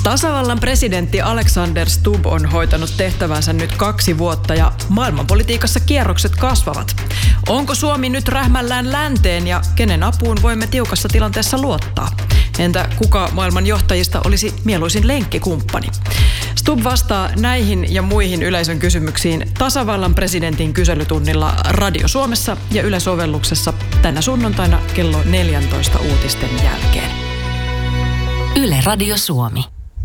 Tasavallan presidentti Alexander Stubb on hoitanut tehtävänsä nyt 2 vuotta ja maailmanpolitiikassa kierrokset kasvavat. Onko Suomi nyt rähmällään länteen ja kenen apuun voimme tiukassa tilanteessa luottaa? Entä kuka maailman johtajista olisi mieluisin lenkkikumppani? Stubb vastaa näihin ja muihin yleisön kysymyksiin tasavallan presidentin kyselytunnilla Radio Suomessa ja Yle-sovelluksessa tänä sunnuntaina kello 14 uutisten jälkeen. Yle Radio Suomi.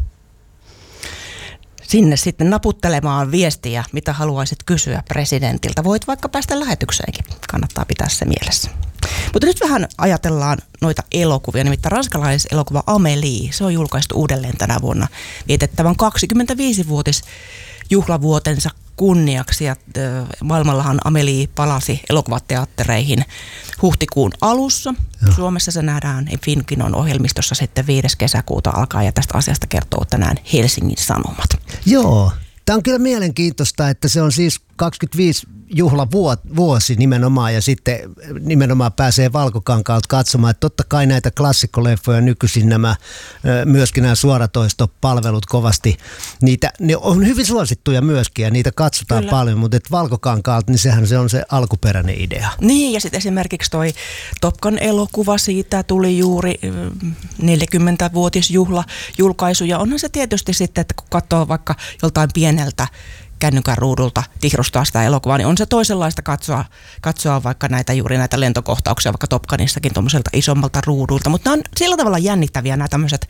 Sinne sitten naputtelemaan viestiä, mitä haluaisit kysyä presidentiltä. Voit vaikka päästä lähetykseenkin. Kannattaa pitää se mielessä. Mutta nyt vähän ajatellaan noita elokuvia. Nimittäin ranskalaiselokuva Amélie, se on julkaistu uudelleen tänä vuonna vietettävän 25-vuotisjuhlavuotensa kunniaksi. Ja maailmallahan Amélie palasi elokuvateattereihin huhtikuun alussa. Joo. Suomessa se nähdään Finkinon ohjelmistossa sitten 5. kesäkuuta alkaa ja tästä asiasta kertoo tänään Helsingin Sanomat. Joo, tämä on kyllä mielenkiintoista, että se on siis 25 juhlavuosi nimenomaan ja sitten nimenomaan pääsee Valkokankaalta katsomaan, että totta kai näitä klassikkoleffoja nykyisin myöskin nämä suoratoistopalvelut kovasti, ne on hyvin suosittuja myöskin ja niitä katsotaan kyllä paljon, mutta että Valkokankaalta, niin sehän se on se alkuperäinen idea. Niin ja sitten esimerkiksi toi Top Gun -elokuva, siitä tuli juuri 40-vuotisjuhla julkaisu ja onhan se tietysti sitten, että kun katsoo vaikka joltain pieneltä kännykän ruudulta tihrustaa sitä elokuvaa, niin on se toisenlaista katsoa vaikka näitä lentokohtauksia, vaikka Top Gunissakin tuommoiselta isommalta ruudulta. Mutta nämä on sillä tavalla jännittäviä nämä tämmöiset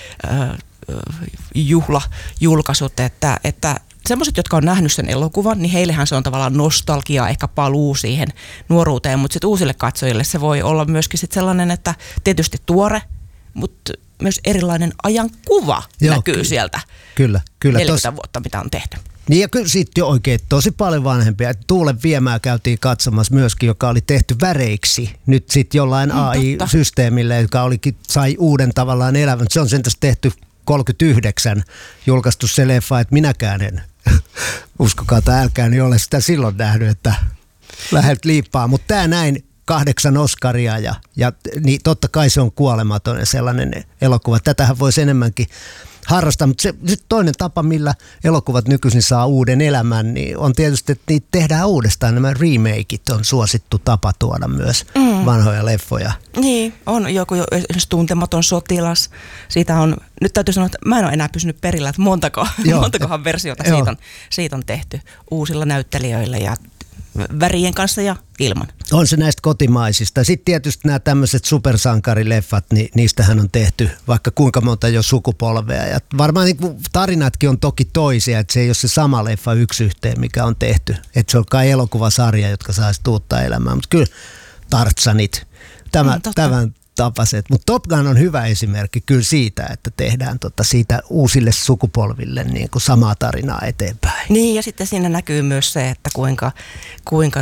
juhlajulkaisut, että semmoiset, jotka on nähnyt sen elokuvan, niin heillehän se on tavallaan nostalgia, ehkä paluu siihen nuoruuteen, mutta sitten uusille katsojille se voi olla myöskin sit sellainen, että tietysti tuore, mutta myös erilainen ajankuva näkyy sieltä. Kyllä. 40 vuotta, mitä on tehty. Niin ja kyllä sitten jo oikein tosi paljon vanhempia. Tuulen viemää käytiin katsomassa myöskin, joka oli tehty väreiksi. Nyt sitten jollain AI-systeemille, joka sai uuden tavallaan elämän. Se on sentäs tehty 39 julkaistu se leffa, että minäkään en uskokaa tai älkää, niin ole sitä silloin nähnyt, että lähdet liippaa. Mutta tämä näin 8 Oscaria ja niin totta kai se on kuolematon sellainen elokuva. Tätähän voisi enemmänkin harrastaa, mutta se toinen tapa, millä elokuvat nykyisin saa uuden elämän, niin on tietysti, että niitä tehdään uudestaan. Nämä remakeit on suosittu tapa tuoda myös vanhoja leffoja. Niin, on joku esimerkiksi Tuntematon sotilas. Siitä on, nyt täytyy sanoa, että mä en ole enää pysynyt perillä, että montakohan versiota siitä on tehty uusilla näyttelijöillä ja värien kanssa ja ilman. On se näistä kotimaisista. Sitten tietysti nämä tämmöiset supersankarileffat, niin niistähän on tehty vaikka kuinka monta jo sukupolvea. Ja varmaan niin tarinatkin on toki toisia, että se ei ole se sama leffa yksi yhteen, mikä on tehty. Että se on kai elokuvasarja, jotka saisi uutta elämää. Mutta kyllä Tarzanit, tämän tapaset. Mutta Top Gun on hyvä esimerkki kyllä siitä, että tehdään siitä uusille sukupolville niin kuin samaa tarinaa eteenpäin. Niin ja sitten siinä näkyy myös se, että kuinka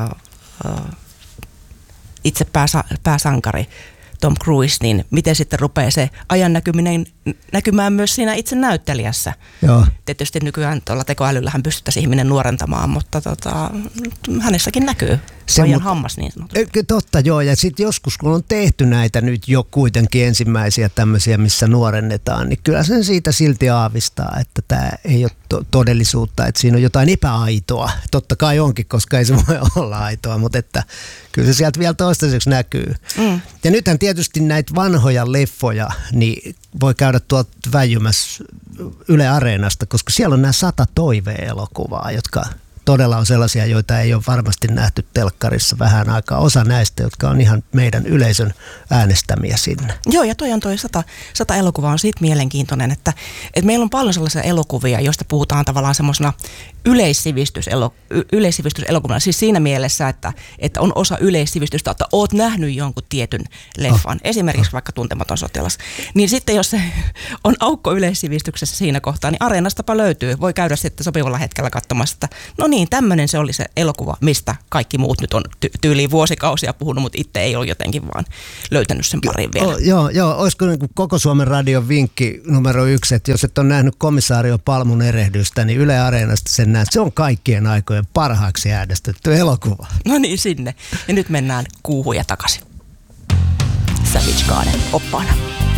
itse pääsankari Tom Cruise, niin miten sitten rupeaa se ajan näkymään myös siinä itse näyttelijässä. Joo. Tietysti nykyään tuolla tekoälyllähän pystyttäisiin ihminen nuorentamaan, mutta hänessäkin näkyy ajan hammas niin sanotusti. Totta joo, ja sitten joskus kun on tehty näitä nyt jo kuitenkin ensimmäisiä tämmöisiä, missä nuorennetaan, niin kyllä sen siitä silti aavistaa, että tämä ei ole todellisuutta, että siinä on jotain epäaitoa. Totta kai onkin, koska ei se voi olla aitoa, mutta että kyllä se sieltä vielä toistaiseksi näkyy. Ja nythän tietysti näitä vanhoja leffoja, niin voi käydä tuolta väijymässä Yle Areenasta, koska siellä on nämä 100 toive-elokuvaa, jotka todella on sellaisia, joita ei ole varmasti nähty telkkarissa vähän aikaa. Osa näistä, jotka on ihan meidän yleisön äänestämiä sinne. Joo, ja toi 100 elokuvaa on siitä mielenkiintoinen, että meillä on paljon sellaisia elokuvia, joista puhutaan tavallaan semmoisena yleissivistyselokuvana. Siis siinä mielessä, että on osa yleissivistystä, että oot nähnyt jonkun tietyn leffan. Esimerkiksi vaikka Tuntematon sotilas. Niin sitten jos se on aukko yleissivistyksessä siinä kohtaa, niin Areenastapa löytyy. Voi käydä sitten sopivalla hetkellä katsomassa, että no niin, tämmöinen se oli se elokuva, mistä kaikki muut nyt on tyyliin vuosikausia puhunut, mutta itse ei ole jotenkin vaan löytänyt sen parin vielä. Joo, olisiko niin kuin koko Suomen radion vinkki numero 1, että jos et ole nähnyt Komissaario Palmun erehdystä, niin Yle Areenasta sen näet. Se on kaikkien aikojen parhaaksi äänestetty elokuva. No niin, sinne. Ja nyt mennään kuuhuja takaisin. Savage Garden oppaana.